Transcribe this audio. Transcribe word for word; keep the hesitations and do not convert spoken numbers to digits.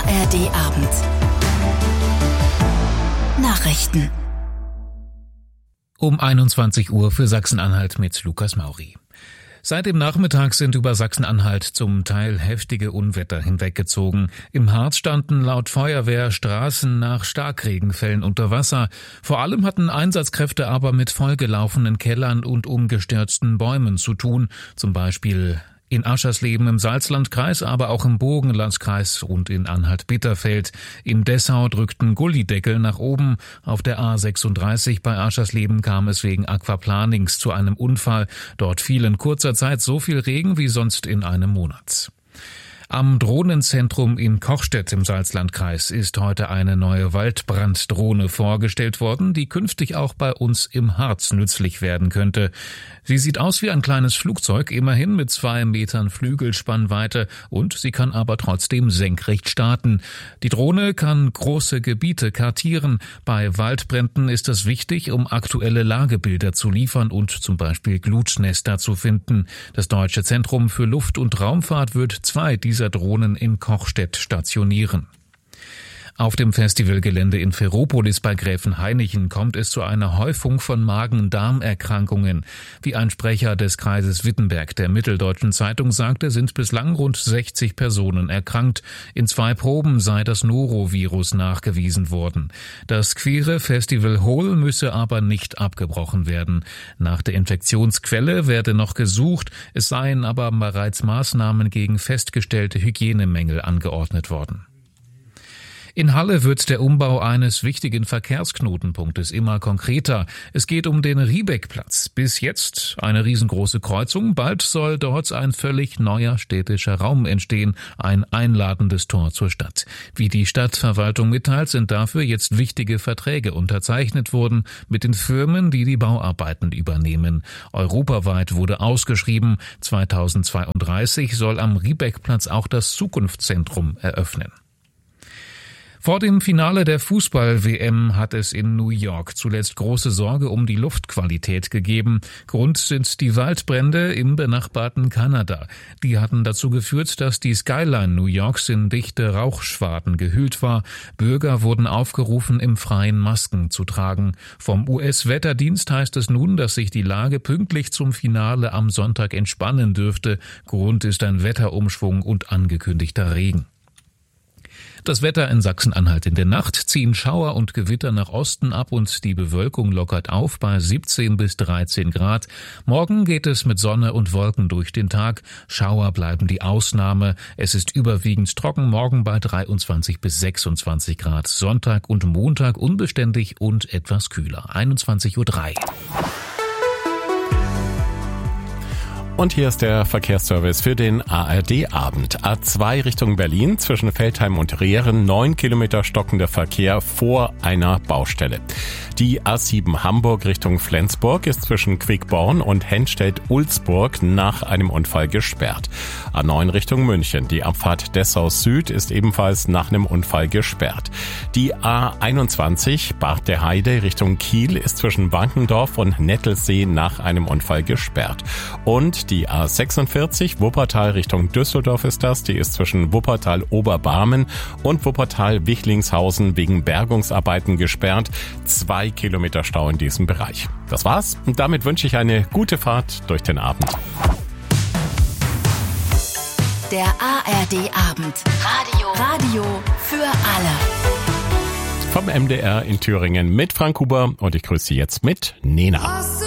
R D-Abend. Nachrichten. Um einundzwanzig Uhr für Sachsen-Anhalt mit Lukas Mauri. Seit dem Nachmittag sind über Sachsen-Anhalt zum Teil heftige Unwetter hinweggezogen. Im Harz standen laut Feuerwehr Straßen nach Starkregenfällen unter Wasser. Vor allem hatten Einsatzkräfte aber mit vollgelaufenen Kellern und umgestürzten Bäumen zu tun, zum Beispiel in Aschersleben im Salzlandkreis, aber auch im Burgenlandkreis und in Anhalt-Bitterfeld. In Dessau drückten Gullideckel nach oben. Auf der A sechsunddreißig bei Aschersleben kam es wegen Aquaplanings zu einem Unfall. Dort fiel in kurzer Zeit so viel Regen wie sonst in einem Monat. Am Drohnenzentrum in Kochstedt im Salzlandkreis ist heute eine neue Waldbranddrohne vorgestellt worden, die künftig auch bei uns im Harz nützlich werden könnte. Sie sieht aus wie ein kleines Flugzeug, immerhin mit zwei Metern Flügelspannweite, und sie kann aber trotzdem senkrecht starten. Die Drohne kann große Gebiete kartieren. Bei Waldbränden ist das wichtig, um aktuelle Lagebilder zu liefern und zum Beispiel Glutnester zu finden. Das Deutsche Zentrum für Luft- und Raumfahrt wird zwei dieser Drohnen in Kochstedt stationieren. Auf dem Festivalgelände in Ferropolis bei Gräfenhainichen kommt es zu einer Häufung von Magen-Darm-Erkrankungen. Wie ein Sprecher des Kreises Wittenberg der Mitteldeutschen Zeitung sagte, sind bislang rund sechzig Personen erkrankt. In zwei Proben sei das Norovirus nachgewiesen worden. Das queere Festival Hol müsse aber nicht abgebrochen werden. Nach der Infektionsquelle werde noch gesucht, es seien aber bereits Maßnahmen gegen festgestellte Hygienemängel angeordnet worden. In Halle wird der Umbau eines wichtigen Verkehrsknotenpunktes immer konkreter. Es geht um den Riebeckplatz. Bis jetzt eine riesengroße Kreuzung. Bald soll dort ein völlig neuer städtischer Raum entstehen. Ein einladendes Tor zur Stadt. Wie die Stadtverwaltung mitteilt, sind dafür jetzt wichtige Verträge unterzeichnet worden mit den Firmen, die die Bauarbeiten übernehmen. Europaweit wurde ausgeschrieben. zweitausendzweiunddreißig soll am Riebeckplatz auch das Zukunftszentrum eröffnen. Vor dem Finale der Fußball-W M hat es in New York zuletzt große Sorge um die Luftqualität gegeben. Grund sind die Waldbrände im benachbarten Kanada. Die hatten dazu geführt, dass die Skyline New Yorks in dichte Rauchschwaden gehüllt war. Bürger wurden aufgerufen, im Freien Masken zu tragen. Vom U S-Wetterdienst heißt es nun, dass sich die Lage pünktlich zum Finale am Sonntag entspannen dürfte. Grund ist ein Wetterumschwung und angekündigter Regen. Das Wetter in Sachsen-Anhalt: in der Nacht ziehen Schauer und Gewitter nach Osten ab und die Bewölkung lockert auf bei siebzehn bis dreizehn Grad. Morgen geht es mit Sonne und Wolken durch den Tag. Schauer bleiben die Ausnahme. Es ist überwiegend trocken, morgen bei dreiundzwanzig bis sechsundzwanzig Grad. Sonntag und Montag unbeständig und etwas kühler. einundzwanzig Uhr drei. Und hier ist der Verkehrsservice für den A R D-Abend. A zwei Richtung Berlin zwischen Veltheim und Rehren, neun Kilometer stockender Verkehr vor einer Baustelle. Die A sieben Hamburg Richtung Flensburg ist zwischen Quickborn und Henstedt-Ulzburg nach einem Unfall gesperrt. A neun Richtung München, die Abfahrt Dessau Süd ist ebenfalls nach einem Unfall gesperrt. Die A einundzwanzig Bad der Heide Richtung Kiel ist zwischen Wankendorf und Nettelsee nach einem Unfall gesperrt. Und die A sechsundvierzig Wuppertal Richtung Düsseldorf ist das, die ist zwischen Wuppertal-Oberbarmen und Wuppertal-Wichlingshausen wegen Bergungsarbeiten gesperrt. Zwei Kilometer Stau in diesem Bereich. Das war's und damit wünsche ich eine gute Fahrt durch den Abend. Der A R D-Abend. Radio. Radio für alle. Vom M D R in Thüringen mit Frank Huber und ich grüße Sie jetzt mit Nena.